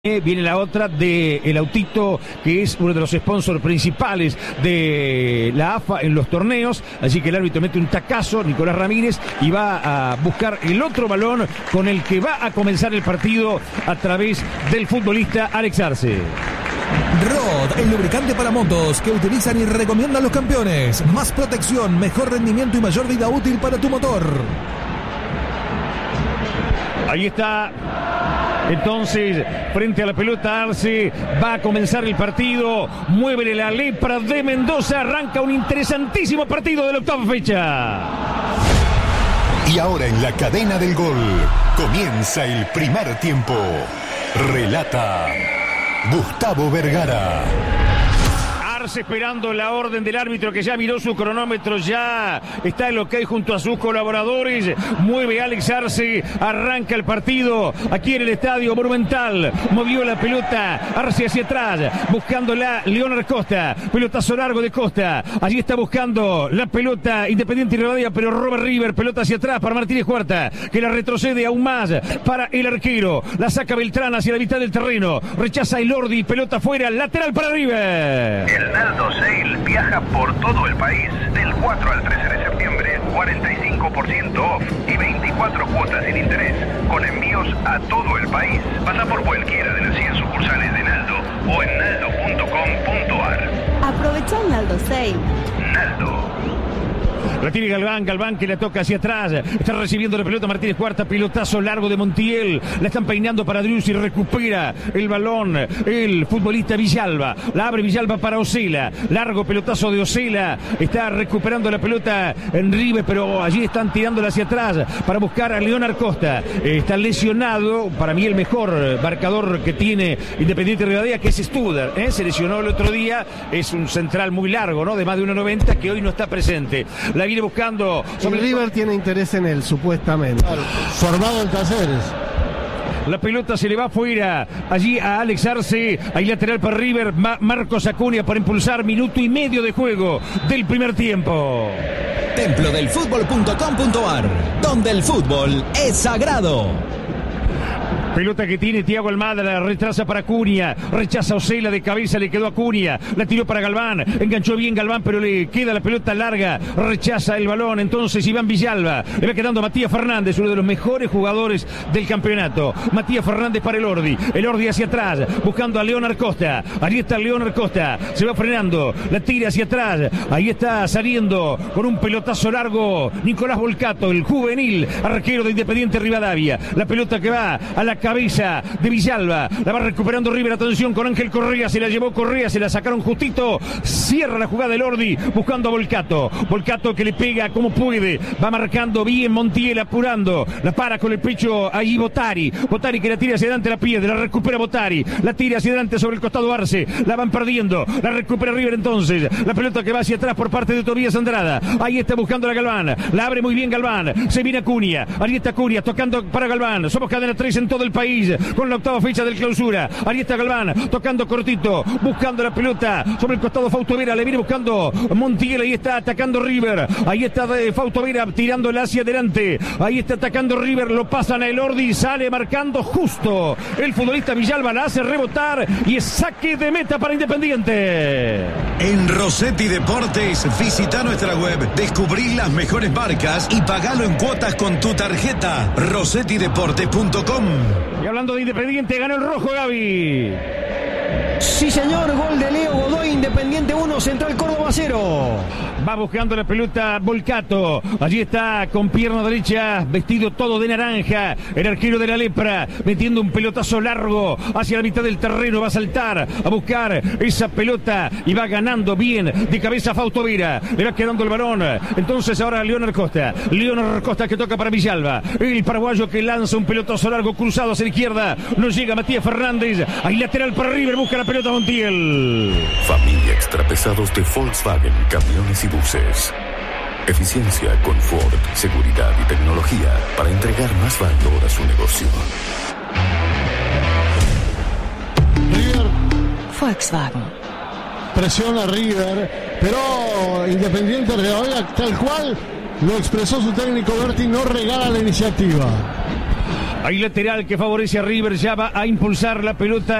Viene la otra de el autito, que es uno de los sponsors principales de la AFA en los torneos. Así que el árbitro mete un tacazo, Nicolás Ramírez, y va a buscar el otro balón con el que va a comenzar el partido a través del futbolista Alex Arce. Rod, el lubricante para motos que utilizan y recomiendan los campeones. Más protección, mejor rendimiento y mayor vida útil para tu motor. Ahí está. Entonces, frente a la pelota Arce, va a comenzar el partido. Muévele la lepra de Mendoza. Arranca un interesantísimo partido de la octava fecha. Y ahora en la cadena del gol comienza el primer tiempo. Relata Gustavo Vergara. Arce esperando la orden del árbitro, que ya miró su cronómetro, ya está el ok junto a sus colaboradores. Mueve Alex Arce, arranca el partido aquí en el Estadio Monumental. Movió la pelota Arce hacia atrás, buscándola Leonard Costa, pelotazo largo de Costa. Allí está buscando la pelota Independiente Rivadavia, pero roba River, pelota hacia atrás para Martínez Cuarta, que la retrocede aún más para el arquero. La saca Beltrán hacia la mitad del terreno, rechaza el Ordi, pelota fuera, lateral para River. El Naldo Sale viaja por todo el país del 4 al 13 de septiembre, 45% off y 24 cuotas sin interés, con envíos a todo el país. Pasa por cualquiera de las 100 sucursales de Naldo o en naldo.com.ar. Aprovecha el Naldo Sale. Naldo. La tiene Galván que la toca hacia atrás. Está recibiendo la pelota Martínez Cuarta, pelotazo largo de Montiel. La están peinando para Driussi, recupera el balón el futbolista Villalba. La abre Villalba para Osela. Largo pelotazo de Osela. Está recuperando la pelota en River, pero allí están tirándola hacia atrás para buscar a Leonard Costa. Está lesionado, para mí el mejor marcador que tiene Independiente Rivadavia, que es Studer. Se lesionó el otro día. Es un central muy largo, ¿no? De más de 1.90, que hoy no está presente. La viene buscando. River tiene interés en él, supuestamente. Claro. Formado en Talleres. La pelota se le va afuera allí a Alex Arce. Ahí lateral para River. Marcos Acuña para impulsar. Minuto y medio de juego del primer tiempo. Templodelfutbol.com.ar, donde el fútbol es sagrado. Pelota que tiene Thiago Almada, la retrasa para Acuña, rechaza Osela de cabeza, le quedó Acuña, la tiró para Galván, enganchó bien Galván, pero le queda la pelota larga, rechaza el balón, entonces Iván Villalba, le va quedando Matías Fernández, uno de los mejores jugadores del campeonato. Matías Fernández para el Ordi hacia atrás, buscando a Leonard Costa, ahí está Leonard Costa, se va frenando, la tira hacia atrás, ahí está saliendo con un pelotazo largo Nicolás Volcato, el juvenil arquero de Independiente Rivadavia, la pelota que va a la cabeza de Villalba, la va recuperando River, atención con Ángel Correa, se la llevó Correa, se la sacaron justito, cierra la jugada del Ordi, buscando a Volcato que le pega como puede, va marcando bien Montiel, apurando, la para con el pecho ahí Botari que la tira hacia adelante, la pierde, la recupera Botari, la tira hacia adelante sobre el costado Arce, la van perdiendo, la recupera River entonces, la pelota que va hacia atrás por parte de Tobías Andrada, ahí está buscando a Galván, la abre muy bien Galván, se viene Acuña, ahí está Acuña, tocando para Galván, somos cadena 3 en todo el país, con la octava fecha del clausura. Ahí está Galván, tocando cortito, buscando la pelota sobre el costado Fausto Vera, le viene buscando Montiel, ahí está atacando River, ahí está Fausto Vera tirándola hacia adelante, ahí está atacando River, lo pasan a el Ordi, sale marcando justo el futbolista Villalba, la hace rebotar y es saque de meta para Independiente. En Rossetti Deportes, visita nuestra web, descubrí las mejores marcas y pagalo en cuotas con tu tarjeta. rossettideportes.com. Y hablando de Independiente, ganó el rojo, Gaby. Sí, señor, gol de Leo Godoy, Independiente 1, Central Córdoba 0. Va buscando la pelota Volcato. Allí está con pierna derecha, vestido todo de naranja. El arquero de la lepra, metiendo un pelotazo largo hacia la mitad del terreno. Va a saltar a buscar esa pelota y va ganando bien de cabeza Fausto Vera. Le va quedando el balón. Entonces ahora Leonard Costa. Leonard Costa que toca para Villalba. El paraguayo que lanza un pelotazo largo cruzado hacia la izquierda. No llega Matías Fernández. Ahí lateral para River. Busca la pelota Montiel. Familia Extrapesados de Volkswagen, camiones y buses. Eficiencia, confort, seguridad y tecnología para entregar más valor a su negocio. River. Volkswagen. Presiona River, pero Independiente Rivadavia, tal cual lo expresó su técnico Berti, no regala la iniciativa. Hay lateral que favorece a River, ya va a impulsar la pelota